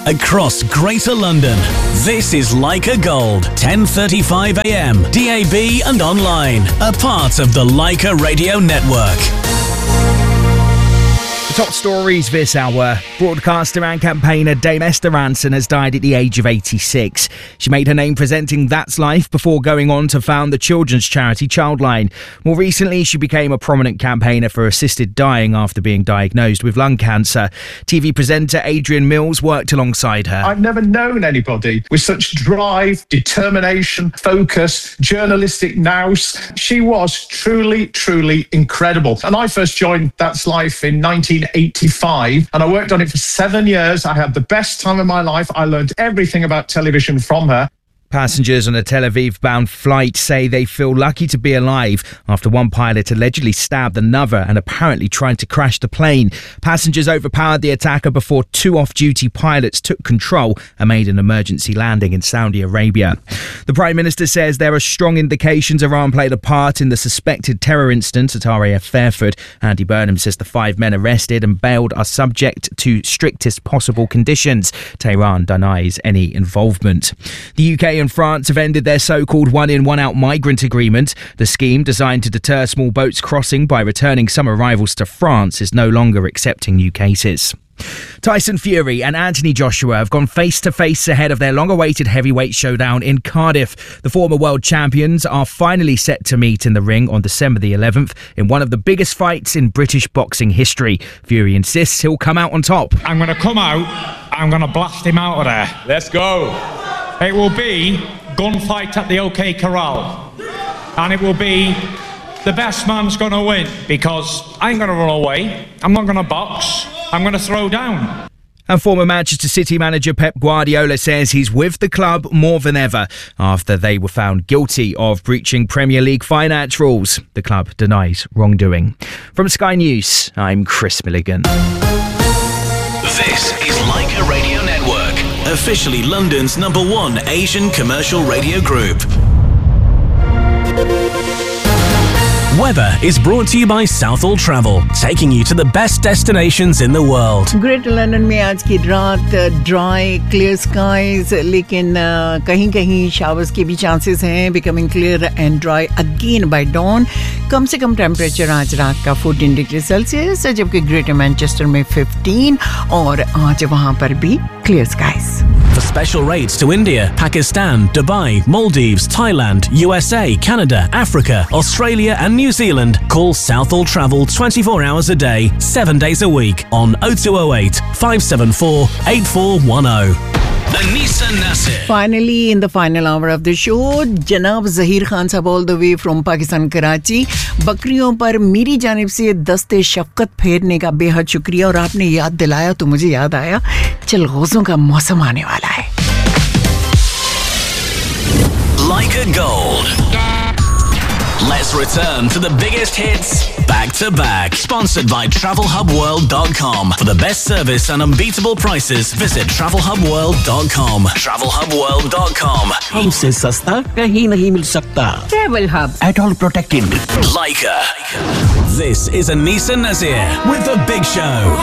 across Greater London. This is Leica Gold, 10:35 a.m, DAB and online. A part of the Leica Radio Network. The top stories this hour. Broadcaster and campaigner Dame Esther Ranson has died at the age of 86. She made her name presenting That's Life before going on to found the children's charity Childline. More recently, she became a prominent campaigner for assisted dying after being diagnosed with lung cancer. TV presenter Adrian Mills worked alongside her. I've never known anybody with such drive, determination, focus, journalistic nous. She was truly, truly incredible. And I first joined That's Life in 1985, and I worked on it for 7 years. I had the best time of my life. I learned everything about television from her. Passengers on a Tel Aviv-bound flight say they feel lucky to be alive after one pilot allegedly stabbed another and apparently tried to crash the plane. Passengers overpowered the attacker before two off-duty pilots took control and made an emergency landing in Saudi Arabia. The Prime Minister says there are strong indications Iran played a part in the suspected terror incident at RAF Fairford. Andy Burnham says the 5 men arrested and bailed are subject to strictest possible conditions. Tehran denies any involvement. The UK and France have ended their so-called one-in, one-out migrant agreement. The scheme, designed to deter small boats crossing by returning some arrivals to France, is no longer accepting new cases. Tyson Fury and Anthony Joshua have gone face-to-face ahead of their long-awaited heavyweight showdown in Cardiff. The former world champions are finally set to meet in the ring on December the 11th in one of the biggest fights in British boxing history. Fury insists he'll come out on top. I'm going to come out, I'm going to blast him out of there. Let's go. It will be gunfight at the OK Corral. And it will be the best man's going to win, because I ain't going to run away. I'm not going to box. I'm going to throw down. And former Manchester City manager Pep Guardiola says he's with the club more than ever after they were found guilty of breaching Premier League finance rules. The club denies wrongdoing. From Sky News, I'm Chris Milligan. This is Leica Radio Network, officially London's #1 Asian commercial radio group. Weather is brought to you by Southall Travel, taking you to the best destinations in the world. Greater London में आज की रात dry clear skies, लेकिन कहीं-कहीं showers के भी chances हैं. Becoming clear and dry again bye don. कम से कम टेम्परेचर आज रात का 14 डिग्री सेल्सियस, जबकि ग्रेटर मैनचेस्टर में 15, और आज वहां पर भी clear skies. For special rates to India, Pakistan, Dubai, Maldives, Thailand, USA, Canada, Africa, Australia and New Zealand, call Southall Travel 24 hours a day, 7 days a week on 0208 574 8410. The Nissan Nasir. Finally, in the final hour of the show, Janab Zahir Khan sahab all the way from Pakistan, Karachi. बकरियों पर मेरी जानिब से दस्ते शफकत फेरने का बेहद शुक्रिया, और आपने याद दिलाया तो मुझे याद आया, चलगोज़ों का मौसम आने वाला है. Leica Gold. Let's return to the biggest hits back to back. Sponsored by TravelHubWorld.com. For the best service and unbeatable prices, visit TravelHubWorld.com. TravelHubWorld.com. हमसे सस्ता कहीं नहीं मिल सकता. Travel Hub. At all protected. Leica. This is a Nissan Nasir with The Big Show.